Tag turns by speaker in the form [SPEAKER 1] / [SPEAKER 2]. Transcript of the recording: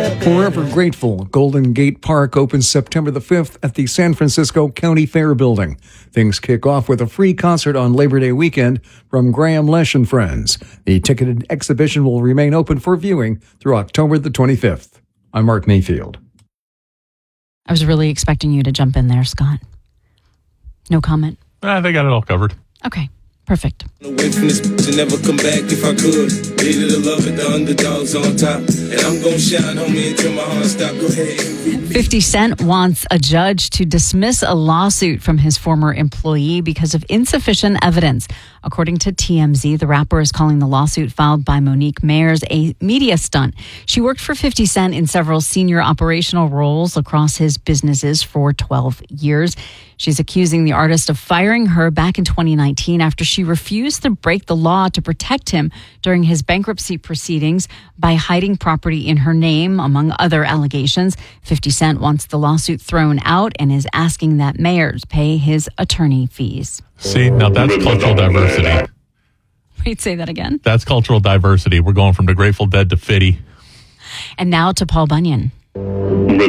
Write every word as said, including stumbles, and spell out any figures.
[SPEAKER 1] Forever Grateful Golden Gate Park opens September the fifth at the San Francisco County Fair Building. Things kick off with a free concert on Labor Day weekend from Graham Lesh and Friends. The ticketed exhibition will remain open for viewing through October the twenty-fifth. I'm Mark Mayfield.
[SPEAKER 2] I was really expecting you to jump in there, Scott. No comment?
[SPEAKER 3] Ah, they got it all covered.
[SPEAKER 2] Okay, perfect.
[SPEAKER 4] Away from this bitch and never come back if I could. Needed to love it, the underdogs on top. And I'm gonna shine, homie, until my heart stop. Go ahead.
[SPEAKER 2] fifty Cent wants a judge to dismiss a lawsuit from his former employee because of insufficient evidence. According to T M Z, the rapper is calling the lawsuit filed by Monique Mayers a media stunt. She worked for fifty Cent in several senior operational roles across his businesses for twelve years. She's accusing the artist of firing her back in twenty nineteen after she refused to break the law to protect him during his bankruptcy proceedings by hiding property in her name, among other allegations. fifty Cent wants the lawsuit thrown out and is asking that Mayers pay his attorney fees.
[SPEAKER 3] See, now that's cultural diversity.
[SPEAKER 2] Wait, say that again.
[SPEAKER 3] That's cultural diversity. We're going from the Grateful Dead to Fitty.
[SPEAKER 2] And now to Paul Bunyan.